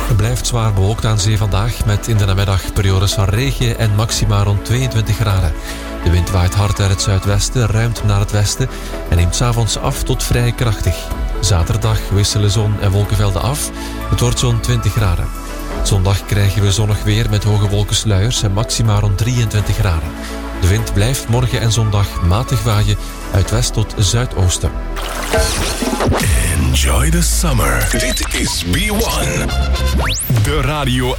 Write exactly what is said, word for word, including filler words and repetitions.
Het blijft zwaar bewolkt aan zee vandaag, met in de namiddag periodes van regen en maxima rond tweeëntwintig graden. De wind waait hard uit het zuidwesten, ruimt naar het westen en neemt 's avonds af tot vrij krachtig. Zaterdag wisselen zon en wolkenvelden af. Het wordt zo'n twintig graden. Zondag krijgen we zonnig weer met hoge wolkensluiers en maxima rond drieëntwintig graden. De wind blijft morgen en zondag matig waaien uit west tot zuidoosten. Enjoy the summer. Dit is B one. De radio